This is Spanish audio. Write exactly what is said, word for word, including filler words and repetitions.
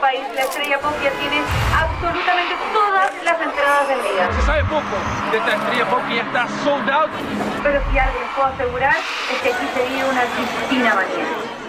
país, la Estrella Pop ya tiene absolutamente todas las entradas vendidas. Se sabe poco de esta Estrella Pop que ya está sold out. Pero si algo les puedo asegurar es que aquí se vive una piscina manía.